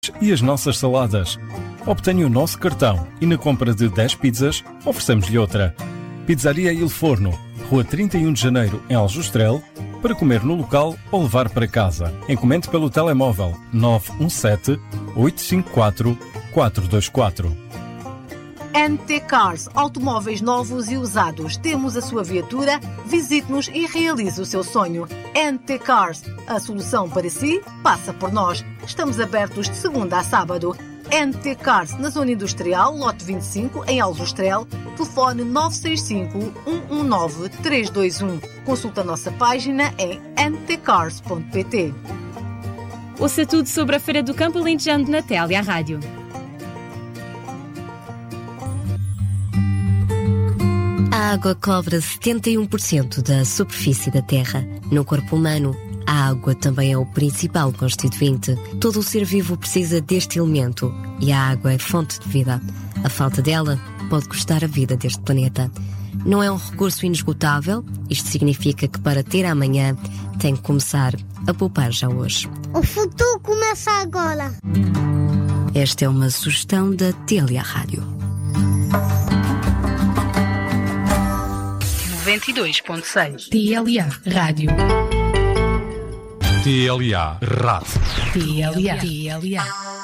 e as nossas saladas. Obtenha o nosso cartão e na compra de 10 pizzas, oferecemos-lhe outra. Pizzaria Il Forno, Rua 31 de Janeiro, em Aljustrel, para comer no local ou levar para casa. Encomende pelo telemóvel 917-854-424. NT Cars, automóveis novos e usados. Temos a sua viatura, visite-nos e realize o seu sonho. NT Cars, a solução para si passa por nós. Estamos abertos de segunda a sábado. NT Cars, na Zona Industrial, lote 25, em Aljustrel. Telefone 965-119-321. Consulta a nossa página em ntcars.pt. Ouça tudo sobre a Feira do Campo Alentejano na Télia Rádio. A água cobre 71% da superfície da Terra. No corpo humano, a água também é o principal constituinte. Todo o ser vivo precisa deste elemento e a água é fonte de vida. A falta dela pode custar a vida deste planeta. Não é um recurso inesgotável. Isto significa que para ter amanhã tem que começar a poupar já hoje. O futuro começa agora. Esta é uma sugestão da Télia Rádio. 92.6 TLA Rádio. TLA Rádio. TLA.